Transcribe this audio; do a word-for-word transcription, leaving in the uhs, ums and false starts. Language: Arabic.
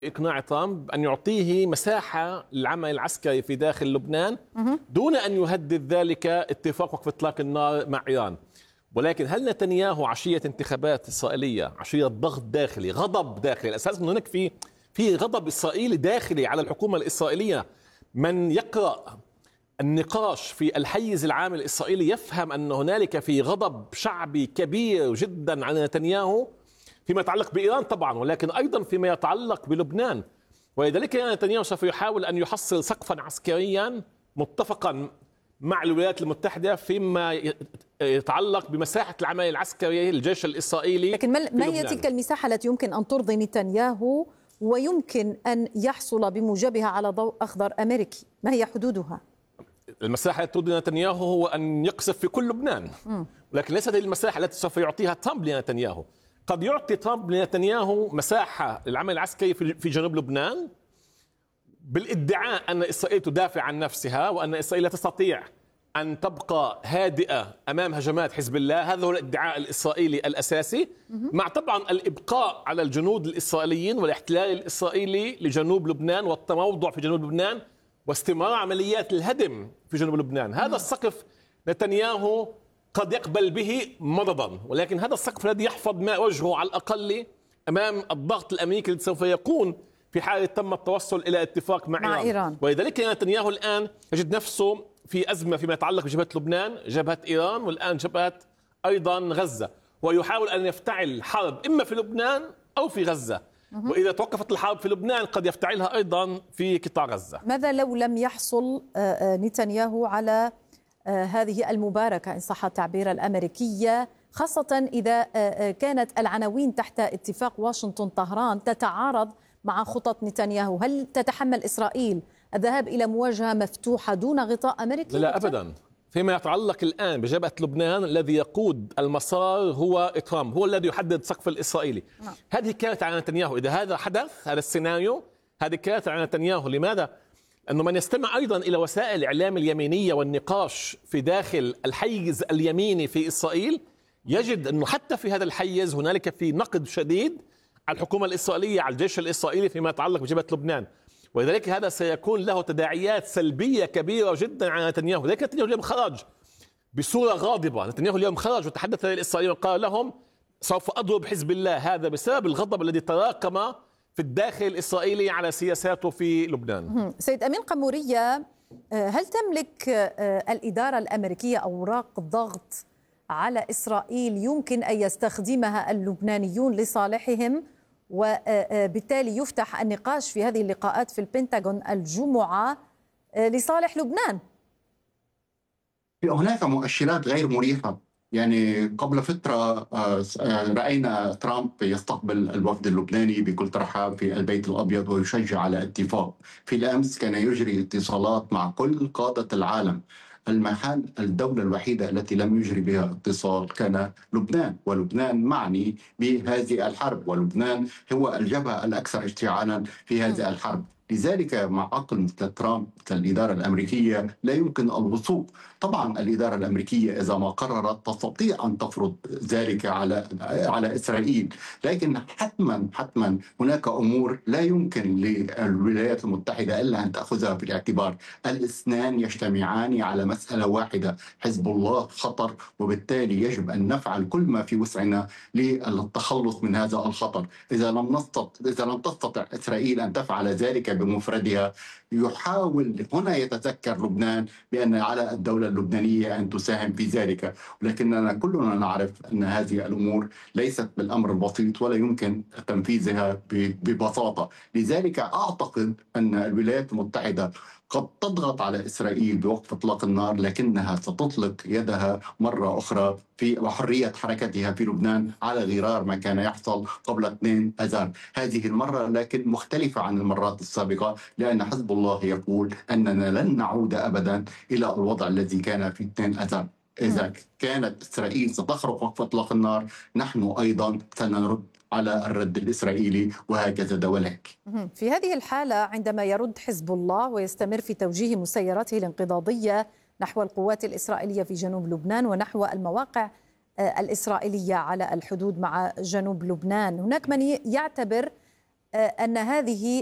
إقناع ترامب أن يعطيه مساحة للعمل العسكري في داخل لبنان دون أن يهدد ذلك اتفاق وقف إطلاق النار مع إيران. ولكن هل نتنياهو عشية انتخابات إسرائيلية، عشية ضغط داخلي، غضب داخلي، الأساس أن هناك في في غضب إسرائيلي داخلي على الحكومة الإسرائيلية. من يقرأ النقاش في الحيز العام الإسرائيلي يفهم أن هنالك في غضب شعبي كبير جدا على نتنياهو فيما يتعلق بإيران طبعا، ولكن أيضا فيما يتعلق بلبنان. ولذلك نتنياهو سوف يحاول أن يحصل سقفا عسكريا متفقا مع الولايات المتحدة فيما يتعلق بمساحة العمل العسكري للجيش الإسرائيلي. لكن ما هي تلك المساحة التي يمكن أن ترضي نتنياهو ويمكن أن يحصل بموجبها على ضوء أخضر أمريكي؟ ما هي حدودها؟ المساحة التي ترضي نتنياهو هو أن يقصف في كل لبنان، ولكن ليست هذه المساحة التي سوف يعطيها ترامب لنتنياهو. قد يعطي ترامب لنتنياهو مساحة للعمل العسكري في جنوب لبنان بالادعاء أن إسرائيل تدافع عن نفسها وأن إسرائيل لا تستطيع أن تبقى هادئة أمام هجمات حزب الله. هذا هو الادعاء الإسرائيلي الأساسي، مع طبعا الإبقاء على الجنود الإسرائيليين والاحتلال الإسرائيلي لجنوب لبنان والتموضع في جنوب لبنان واستمرار عمليات الهدم في جنوب لبنان. هذا السقف نتنياهو قد يقبل به مضضا، ولكن هذا السقف الذي يحفظ ماء وجهه على الأقل أمام الضغط الأمريكي الذي سوف يكون في حال تم التوصل إلى اتفاق مع, مع إيران. إيران. ولذلك نتنياهو الآن يجد نفسه في أزمة فيما يتعلق بجبهة لبنان، جبهة إيران، والآن جبهة أيضا غزة، ويحاول أن يفتعل حرب إما في لبنان أو في غزة، وإذا توقفت الحرب في لبنان قد يفتعلها أيضا في قطاع غزة. ماذا لو لم يحصل نتنياهو على هذه المباركة إن صح التعبير الأمريكية، خاصة إذا كانت العناوين تحت اتفاق واشنطن طهران تتعارض مع خطط نتنياهو؟ هل تتحمل إسرائيل الذهاب إلى مواجهة مفتوحة دون غطاء أمريكي؟ لا أبدا. فيما يتعلق الآن بجبهة لبنان الذي يقود المسار هو ترامب، هو الذي يحدد سقف الإسرائيلي. نعم. هذه كانت على نتنياهو. إذا هذا حدث، هذا السيناريو، هذه كانت على نتنياهو. لماذا؟ أنه من يستمع أيضا إلى وسائل الإعلام اليمينية والنقاش في داخل الحيز اليميني في إسرائيل يجد أنه حتى في هذا الحيز هنالك في نقد شديد على الحكومة الإسرائيلية، على الجيش الإسرائيلي فيما يتعلق بجبهة لبنان، ولذلك هذا سيكون له تداعيات سلبية كبيرة جدا على نتنياهو. لذلك نتنياهو اليوم خرج بصورة غاضبة. نتنياهو اليوم خرج وتحدث للإسرائيليين وقال لهم سوف أضرب حزب الله، هذا بسبب الغضب الذي تراكم في الداخل الإسرائيلي على سياساته في لبنان. سيد أمين قمورية، هل تملك الإدارة الأمريكية أوراق ضغط على إسرائيل يمكن أن يستخدمها اللبنانيون لصالحهم، وبالتالي يفتح النقاش في هذه اللقاءات في البنتاغون الجمعة لصالح لبنان؟ هناك مؤشرات غير مريحة. يعني قبل فترة رأينا ترامب يستقبل الوفد اللبناني بكل ترحاب في البيت الأبيض ويشجع على اتفاق. في الأمس كان يجري اتصالات مع كل قادة العالم. المحل الدولة الوحيدة التي لم يجري بها اتصال كان لبنان، ولبنان معني بهذه الحرب، ولبنان هو الجبهة الأكثر اشتعالا في هذه الحرب. لذلك مع عقل مثل ترامب مثل الإدارة الأمريكية لا يمكن الوثوق. طبعا الإدارة الأمريكية إذا ما قررت تستطيع أن تفرض ذلك على على إسرائيل، لكن حتما حتما هناك أمور لا يمكن للولايات المتحدة إلا أن تأخذها في الاعتبار. الاثنان يجتمعان على مسألة واحدة، حزب الله خطر، وبالتالي يجب أن نفعل كل ما في وسعنا للتخلص من هذا الخطر. إذا لم نستطع إذا لم تستطع إسرائيل أن تفعل ذلك بمفردها، يحاول هنا يتذكر لبنان بأن على الدولة اللبنانية أن تساهم في ذلك، ولكننا كلنا نعرف أن هذه الأمور ليست بالأمر البسيط ولا يمكن تنفيذها ببساطة. لذلك أعتقد أن الولايات المتحدة قد تضغط على إسرائيل بوقف إطلاق النار، لكنها ستطلق يدها مرة أخرى في وحرية حركتها في لبنان على غرار ما كان يحصل قبل اثنين أذار. هذه المرة لكن مختلفة عن المرات السابقة، لأن حزب الله يقول أننا لن نعود أبدا إلى الوضع الذي كان في اثنين أذار. إذا كانت إسرائيل ستخرق وقف إطلاق النار، نحن أيضا سنرد على الرد الإسرائيلي، وهكذا دواليك. في هذه الحالة عندما يرد حزب الله ويستمر في توجيه مسيراته الانقضاضية نحو القوات الإسرائيلية في جنوب لبنان ونحو المواقع الإسرائيلية على الحدود مع جنوب لبنان، هناك من يعتبر أن هذه